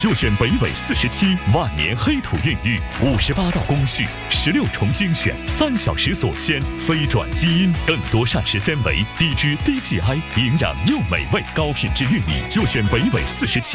就选北纬47，万年黑土孕育，58道工序，16重精选，3小时锁鲜，非转基因，更多膳食纤维，低脂低 GI，营养又美味，高品质玉米就选北纬47。